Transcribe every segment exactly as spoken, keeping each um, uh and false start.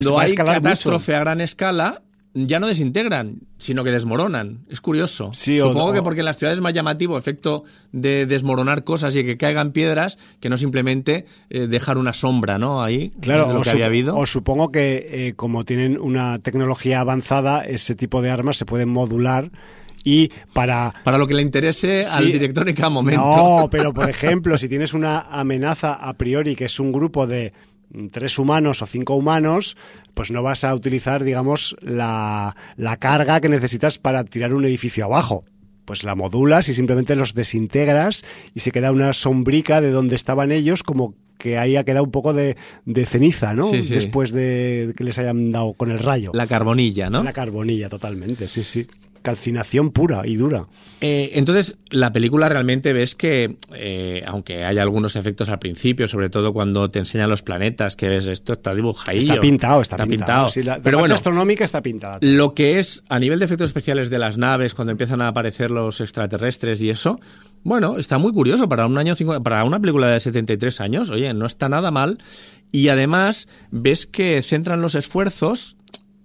Cuando va a hay escalar catástrofe mucho. a gran escala, ya no desintegran, sino que desmoronan. Es curioso. Sí, Supongo o, que porque en las ciudades es más llamativo efecto de desmoronar cosas y que caigan piedras que no simplemente eh, dejar una sombra, ¿no? Ahí, claro, de lo o que sup- había habido. O supongo que eh, como tienen una tecnología avanzada, ese tipo de armas se pueden modular y para... Para lo que le interese Sí, al director en cada momento. No, pero por ejemplo, si tienes una amenaza a priori que es un grupo de tres humanos o cinco humanos, pues no vas a utilizar, digamos, la, la carga que necesitas para tirar un edificio abajo. Pues la modulas y simplemente los desintegras y se queda una sombrica de donde estaban ellos, como que ahí ha quedado un poco de, de ceniza, ¿no? Sí, sí. Después de que les hayan dado con el rayo. La carbonilla, ¿no? La carbonilla, totalmente, sí, sí. Calcinación pura y dura. Eh, entonces, la película realmente ves que, eh, aunque hay algunos efectos al principio, sobre todo cuando te enseñan los planetas, que ves esto está dibujadillo. Está pintado, está, está pintado. pintado. Sí, la, la Pero parte bueno, astronómica está pintada. lo que es a nivel de efectos especiales de las naves, cuando empiezan a aparecer los extraterrestres y eso, bueno, está muy curioso para un año cincuenta, para una película de setenta y tres años. Oye, no está nada mal. Y además ves que centran los esfuerzos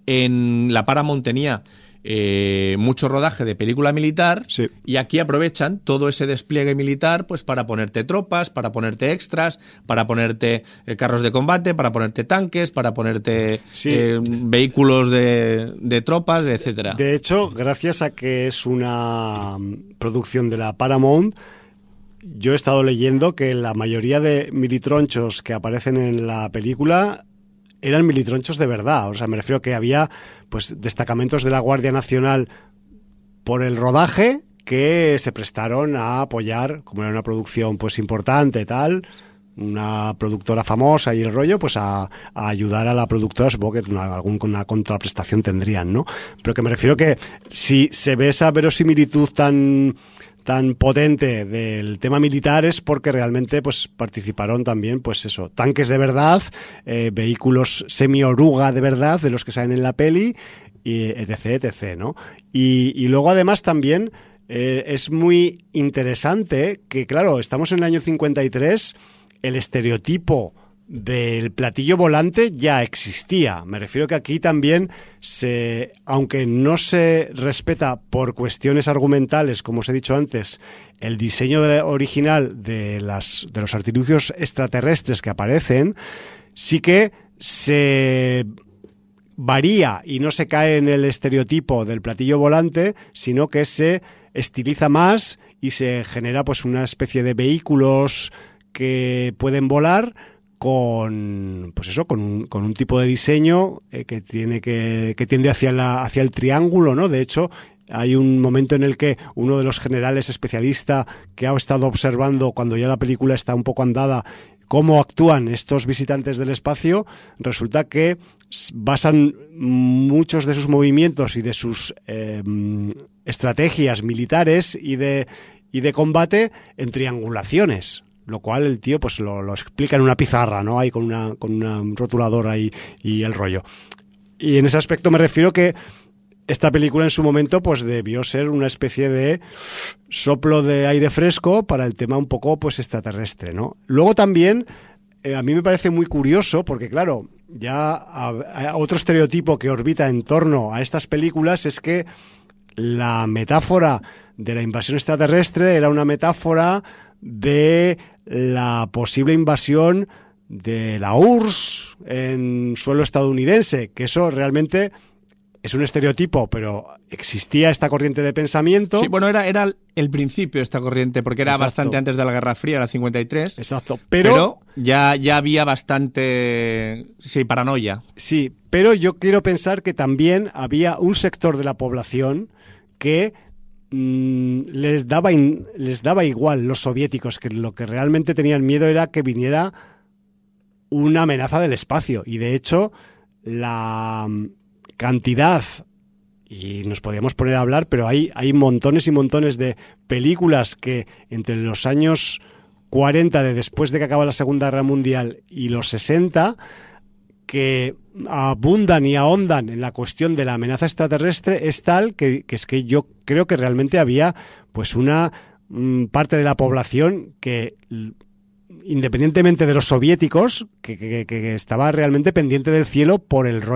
en la Paramount tenía Eh, mucho rodaje de película militar, sí. Y aquí aprovechan todo ese despliegue militar pues para ponerte tropas, para ponerte extras, para ponerte eh, carros de combate, para ponerte tanques, para ponerte sí. eh, vehículos de, de tropas, etcétera. De hecho, gracias a que es una producción de la Paramount, yo he estado leyendo que la mayoría de militronchos que aparecen en la película eran militronchos de verdad. O sea, me refiero que había pues destacamentos de la Guardia Nacional por el rodaje que se prestaron a apoyar, como era una producción pues importante, tal, una productora famosa y el rollo, pues a, a ayudar a la productora, supongo que una, alguna contraprestación tendrían, ¿no? Pero que me refiero que si se ve esa verosimilitud tan tan potente del tema militar es porque realmente pues participaron también pues eso, tanques de verdad, eh, vehículos semi-oruga de verdad de los que salen en la peli, y etc, etc, ¿no? Y, y luego además también eh, es muy interesante que, claro, estamos en el año cincuenta y tres, el estereotipo del platillo volante ya existía. Me refiero que aquí también se, aunque no se respeta por cuestiones argumentales, como os he dicho antes, el diseño de, original de las de los artilugios extraterrestres que aparecen, sí que se varía y no se cae en el estereotipo del platillo volante, sino que se estiliza más y se genera pues una especie de vehículos que pueden volar con pues eso con un, con un tipo de diseño eh, que tiene que, que tiende hacia la hacia el triángulo, ¿no? De hecho, hay un momento en el que uno de los generales especialista que ha estado observando cuando ya la película está un poco andada cómo actúan estos visitantes del espacio, resulta que basan muchos de sus movimientos y de sus eh, estrategias militares y de y de combate en triangulaciones. Lo cual el tío pues lo, lo explica en una pizarra, ¿no? Ahí con una con una rotuladora y, y el rollo. Y en ese aspecto me refiero que esta película en su momento pues debió ser una especie de soplo de aire fresco para el tema un poco pues extraterrestre, ¿no? Luego también eh, a mí me parece muy curioso porque claro, ya a, a otro estereotipo que orbita en torno a estas películas es que la metáfora de la invasión extraterrestre era una metáfora de la posible invasión de la U R S S en suelo estadounidense, que eso realmente es un estereotipo, pero existía esta corriente de pensamiento. Sí, bueno, era, era el principio de esta corriente, porque era Exacto. bastante antes de la Guerra Fría, era cincuenta y tres. Exacto, pero, pero ya, ya había bastante sí, paranoia. Sí, pero yo quiero pensar que también había un sector de la población que les daba in, les daba igual los soviéticos, que lo que realmente tenían miedo era que viniera una amenaza del espacio, y de hecho la cantidad, y nos podíamos poner a hablar, pero hay, hay montones y montones de películas que entre los años cuarenta de después de que acaba la Segunda Guerra Mundial y los sesenta que abundan y ahondan en la cuestión de la amenaza extraterrestre es tal que, que es que yo creo que realmente había pues una mm, parte de la población que independientemente de los soviéticos, que, que, que estaba realmente pendiente del cielo por el rollo